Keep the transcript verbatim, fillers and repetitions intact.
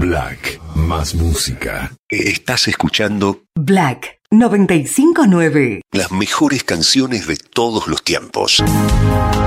Black, más música. Estás escuchando Black noventa y cinco punto nueve. Las mejores canciones de todos los tiempos.